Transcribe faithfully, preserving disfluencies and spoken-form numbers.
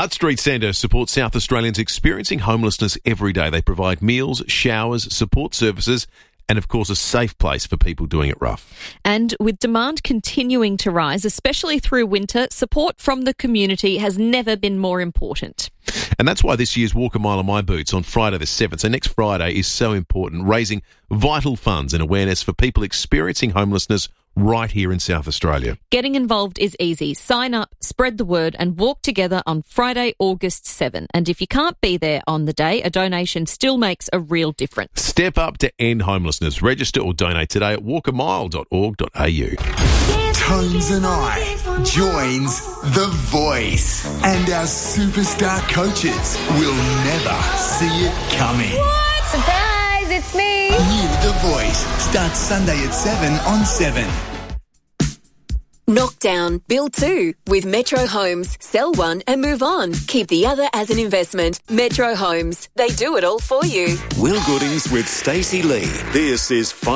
Hutt Street Centre supports South Australians experiencing homelessness every day. They provide meals, showers, support services, and of course a safe place for people doing it rough. And with demand continuing to rise, especially through winter, support from the community has never been more important. And that's why this year's Walk a Mile in My Boots on Friday the seventh, so next Friday, is so important, raising vital funds and awareness for people experiencing homelessness right here in South Australia. Getting involved is easy. Sign up, spread the word and walk together on Friday, August seventh. And if you can't be there on the day, a donation still makes a real difference. Step up to end homelessness. Register or donate today at walk a mile dot org dot a u. Tones and I joins The Voice, and our superstar coaches will never see it coming. What? Surprise, it's me. New The Voice starts Sunday at seven on seven. Knock down, build two. With Metro Homes. Sell one and move on. Keep the other as an investment. Metro Homes. They do it all for you. Will Goodings with Stacey Lee. This is